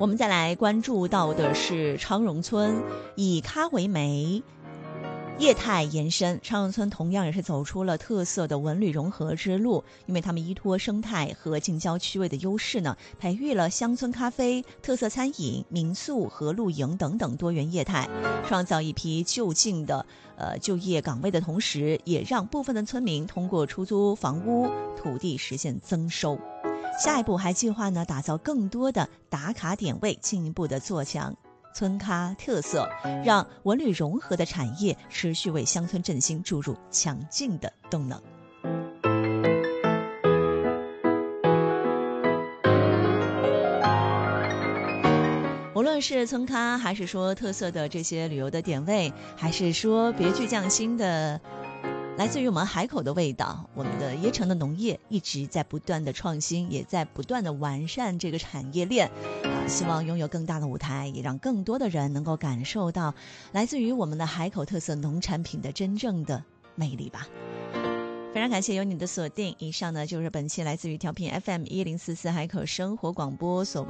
我们再来关注到的是昌荣村，以咖为媒，业态延伸。昌荣村同样也是走出了特色的文旅融合之路，因为他们依托生态和近郊区位的优势呢，培育了乡村咖啡、特色餐饮、民宿和露营等等多元业态，创造一批就近的就业岗位的同时，也让部分的村民通过出租房屋土地实现增收。下一步还计划呢，打造更多的打卡点位，进一步的做强村咖特色，让文旅融合的产业持续为乡村振兴注入强劲的动能。无论是村咖，还是说特色的这些旅游的点位，还是说别具匠心的来自于我们海口的味道，我们的椰城的农业一直在不断的创新，也在不断的完善这个产业链希望拥有更大的舞台，也让更多的人能够感受到来自于我们的海口特色农产品的真正的魅力吧。非常感谢有你的锁定，以上呢就是本期来自于调频 FM 1044海口生活广播所